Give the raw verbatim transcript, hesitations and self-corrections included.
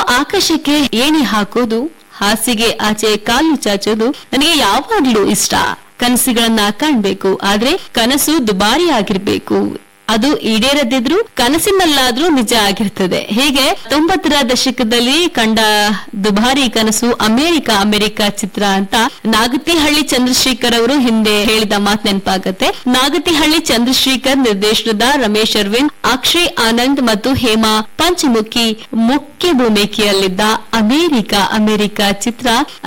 ಆಕಾಶಕ್ಕೆ ಏಣಿ ಹಾಕೋದು, ಹಾಸಿಗೆ ಆಚೆ ಕಾಲು ಚಾಚೋದು ನನಗೆ ಯಾವಾಗ್ಲೂ ಇಷ್ಟ. ಕನಸುಗಳನ್ನ ಕಾಣ್ಬೇಕು, ಆದ್ರೆ ಕನಸು ದುಬಾರಿ ಆಗಿರ್ಬೇಕು. ಅದು ಈಡೇರದಿದ್ರು ಕನಸಿನಲ್ಲಾದ್ರೂ ನಿಜ ಆಗಿರ್ತದೆ. ಹೀಗೆ ತೊಂಬತ್ತರ ದಶಕದಲ್ಲಿ ಕಂಡ ದುಬಾರಿ ಕನಸು ಅಮೆರಿಕ ಅಮೆರಿಕ ಚಿತ್ರ ಅಂತ ನಾಗತಿಹಳ್ಳಿ ಚಂದ್ರಶೇಖರ್ ಅವರು ಹಿಂದೆ ಹೇಳಿದ ಮಾತು ನೆನಪಾಗತ್ತೆ. ನಾಗತಿಹಳ್ಳಿ ಚಂದ್ರಶೇಖರ್ ನಿರ್ದೇಶನದ ರಮೇಶ್ ಅರವಿಂದ್, ಅಕ್ಷಯ್ ಆನಂದ್ ಮತ್ತು ಹೇಮಾ ಪಂಚಮುಖಿ ಮುಖ್ಯ ಭೂಮಿಕೆಯಲ್ಲಿದ್ದ ಅಮೆರಿಕ ಅಮೆರಿಕ ಚಿತ್ರ